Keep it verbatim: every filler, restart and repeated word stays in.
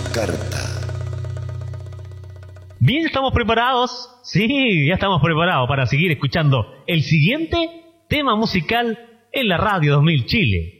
carta. Bien, ¿estamos preparados? Sí, ya estamos preparados para seguir escuchando el siguiente tema musical en la Radio dos mil Chile.